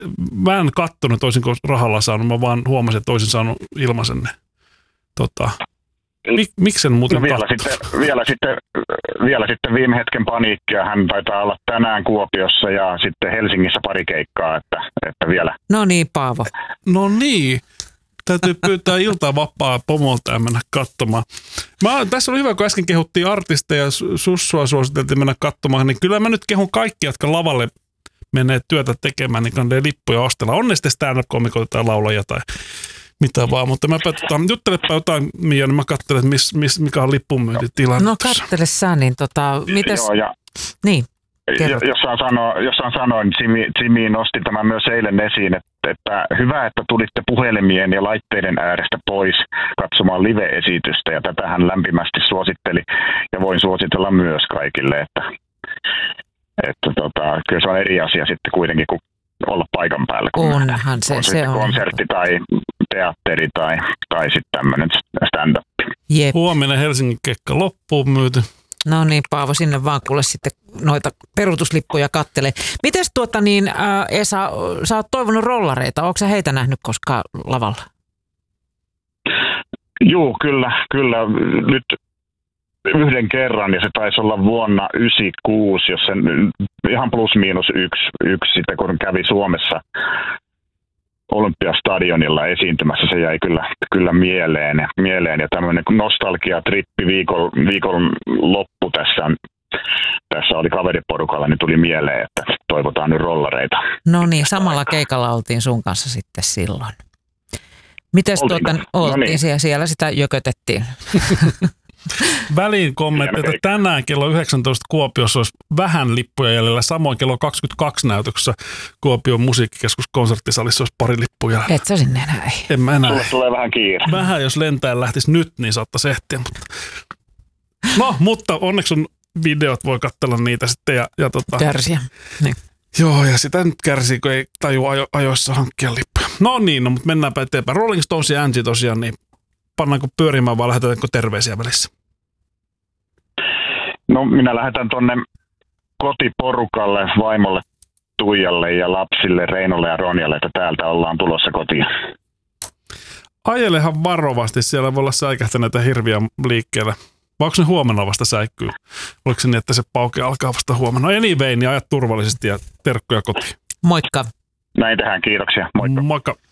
mä en kattonut, olisinko rahalla saanut, mä vaan huomasin, että olisin saanut ilmaisen ne. Miksi sen muuten vielä sitten viime hetken paniikkia. Hän taitaa olla tänään Kuopiossa ja sitten Helsingissä pari keikkaa, että vielä. No niin, Paavo. No niin. Täytyy pyytää iltaa vapaa pomolta ja mennä katsomaan. Tässä oli hyvä, kun äsken kehuttiin artisteja ja Sussua suositeltiin mennä katsomaan, niin kyllä mä nyt kehun kaikki, jotka lavalle menee työtä tekemään, niin kannattaa lippuja ostella. On ne sitten stand-up-komikoita tai laulajia tai mitä vaan, mutta juttelepa jotain, Mia, niin mä katselen, mikä on lippunmyyntitilanne. No katsele sä, niin mites? Joo, ja niin. Jos saan sanoa, niin Jimmy nosti tämän myös eilen esiin, että hyvä, että tulitte puhelimien ja laitteiden äärestä pois katsomaan live-esitystä, ja tätä hän lämpimästi suositteli, ja voin suositella myös kaikille, että kyllä se on eri asia sitten kuitenkin, kuin olla paikan päällä, kun onhan se on konsertti tai teatteri tai sitten tämmöinen stand-up. Jep. Huomenna Helsingin kekka loppuun myyty. No niin, Paavo, sinne vaan kuule sitten noita peruutuslippuja kattele. Mites Esa, sä oot toivonut rollareita, ootko sä heitä nähnyt koskaan lavalla? Joo, kyllä. Nyt yhden kerran, ja se taisi olla vuonna 1996, jos sen ihan plus miinus yksi sitten kun kävi Suomessa Olympiastadionilla esiintymässä, se jäi kyllä mieleen ja tämmöinen nostalgiatrippi viikon loppu tässä oli kaveriporukalla, niin tuli mieleen, että toivotaan nyt rollareita. No niin, samalla keikalla oltiin sun kanssa sitten silloin. Mites oltiin no niin. Siellä sitä jökötettiin. Väliin kommentti, että tänään kello 19 Kuopiossa olisi vähän lippuja jäljellä. Samoin kello 22 näytöksessä Kuopion musiikkikeskus konserttisalissa olisi pari lippuja jäljellä. Et sä sinne enää ei. En mä enää. Sulle tulee vähän kiire. Vähän jos lentää lähtisi nyt, niin saattaisi ehtiä. Mutta onneksi on videot, voi katsella niitä sitten. Ja kärsiä. Niin. Joo, ja sitä nyt kärsii, kun ei tajua ajoissa hankkia lippuja. No niin, mutta mennäänpä eteenpäin. Rolling Stones ja Angie tosiaan, niin pannaanko pyörimään vai lähetetäänkö terveisiä välissä? No minä lähetän tonne kotiporukalle, vaimolle Tuijalle ja lapsille Reinolle ja Ronjalle, että täältä ollaan tulossa kotiin. Ajelehan varovasti, siellä voi olla säikähtäneitä hirviä liikkeellä. Vai onko ne huomenna vasta säikkyy? Oliko se niin, että se pauke alkaa vasta huomenna? No anyway, niin ajat turvallisesti ja terkkuja kotiin. Moikka. Näin tehdään, kiitoksia. Moikka. Moikka.